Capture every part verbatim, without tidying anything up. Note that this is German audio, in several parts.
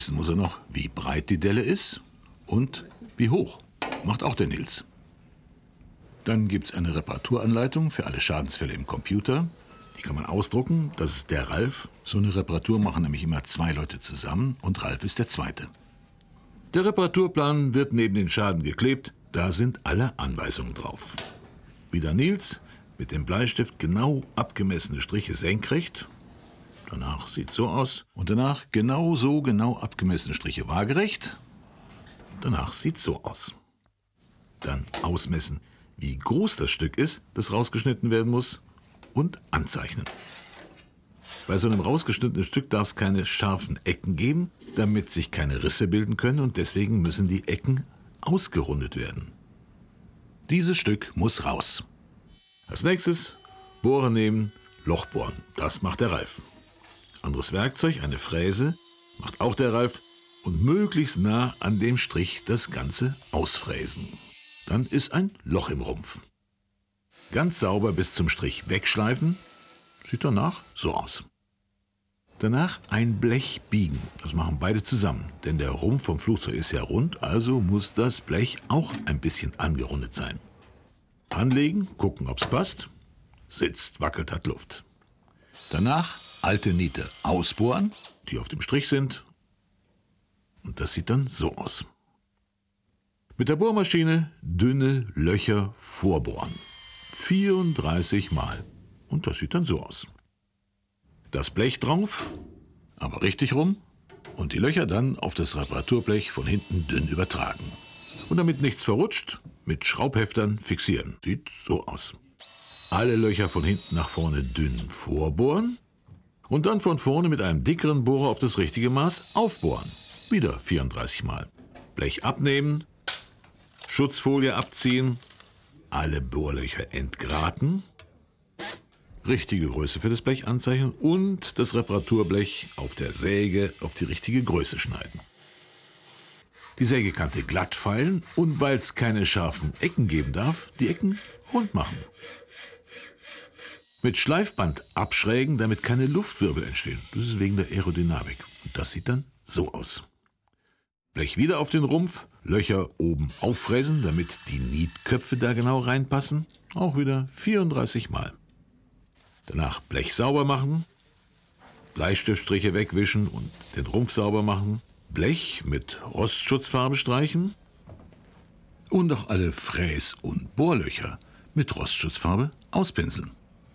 Wissen muss er noch, wie breit die Delle ist und wie hoch. Macht auch der Nils. Dann gibt es eine Reparaturanleitung für alle Schadensfälle im Computer. Die kann man ausdrucken. Das ist der Ralf. So eine Reparatur machen nämlich immer zwei Leute zusammen und Ralf ist der Zweite. Der Reparaturplan wird neben den Schaden geklebt. Da sind alle Anweisungen drauf. Wieder Nils mit dem Bleistift genau abgemessene Striche senkrecht. Danach sieht es so aus. Und danach genau so genau abgemessene Striche waagerecht. Danach sieht es so aus. Dann ausmessen, wie groß das Stück ist, das rausgeschnitten werden muss. Und anzeichnen. Bei so einem rausgeschnittenen Stück darf es keine scharfen Ecken geben, damit sich keine Risse bilden können. Und deswegen müssen die Ecken ausgerundet werden. Dieses Stück muss raus. Als nächstes Bohrer nehmen, Loch bohren. Das macht der Ralf. Anderes Werkzeug, eine Fräse, macht auch der Ralf. Und möglichst nah an dem Strich das Ganze ausfräsen. Dann ist ein Loch im Rumpf. Ganz sauber bis zum Strich wegschleifen. Sieht danach so aus. Danach ein Blech biegen. Das machen beide zusammen. Denn der Rumpf vom Flugzeug ist ja rund, also muss das Blech auch ein bisschen angerundet sein. Anlegen, gucken, ob es passt. Sitzt, wackelt, hat Luft. Danach alte Niete ausbohren, die auf dem Strich sind. Und das sieht dann so aus. Mit der Bohrmaschine dünne Löcher vorbohren. vierunddreißig Mal. Und das sieht dann so aus. Das Blech drauf, aber richtig rum. Und die Löcher dann auf das Reparaturblech von hinten dünn übertragen. Und damit nichts verrutscht, mit Schraubheftern fixieren. Sieht so aus. Alle Löcher von hinten nach vorne dünn vorbohren. Und dann von vorne mit einem dickeren Bohrer auf das richtige Maß aufbohren. Wieder vierunddreißig Mal. Blech abnehmen, Schutzfolie abziehen, alle Bohrlöcher entgraten, richtige Größe für das Blech anzeichnen und das Reparaturblech auf der Säge auf die richtige Größe schneiden. Die Sägekante glatt feilen und weil es keine scharfen Ecken geben darf, die Ecken rund machen. Mit Schleifband abschrägen, damit keine Luftwirbel entstehen. Das ist wegen der Aerodynamik. Und das sieht dann so aus. Blech wieder auf den Rumpf, Löcher oben auffräsen, damit die Nietköpfe da genau reinpassen. Auch wieder vierunddreißig Mal. Danach Blech sauber machen, Bleistiftstriche wegwischen und den Rumpf sauber machen, Blech mit Rostschutzfarbe streichen und auch alle Fräs- und Bohrlöcher mit Rostschutzfarbe auspinseln.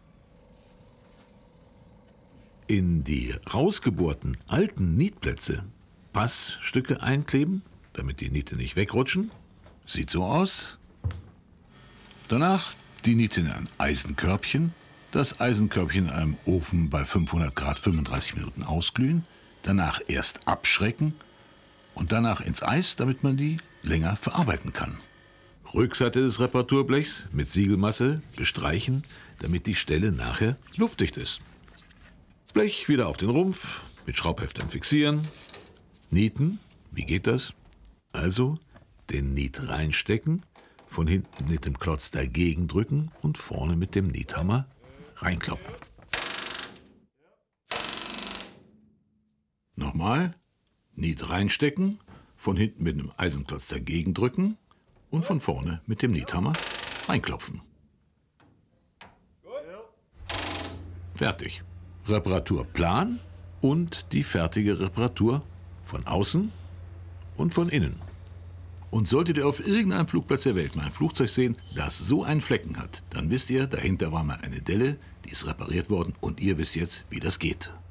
In die rausgebohrten alten Nietplätze Passstücke einkleben, damit die Niete nicht wegrutschen. Sieht so aus. Danach die Niete in ein Eisenkörbchen. Das Eisenkörbchen in einem Ofen bei fünfhundert Grad fünfunddreißig Minuten ausglühen. Danach erst abschrecken und danach ins Eis, damit man die länger verarbeiten kann. Rückseite des Reparaturblechs mit Siegelmasse bestreichen, damit die Stelle nachher luftdicht ist. Blech wieder auf den Rumpf, mit Schraubheftern fixieren. Nieten, wie geht das? Also den Niet reinstecken, von hinten mit dem Klotz dagegen drücken und vorne mit dem Niethammer reinkloppen. Nochmal, Niet reinstecken, von hinten mit einem Eisenklotz dagegen drücken und von vorne mit dem Niethammer reinklopfen. Fertig. Reparaturplan und die fertige Reparatur von außen und von innen. Und solltet ihr auf irgendeinem Flugplatz der Welt mal ein Flugzeug sehen, das so einen Flecken hat, dann wisst ihr, dahinter war mal eine Delle, die ist repariert worden und ihr wisst jetzt, wie das geht.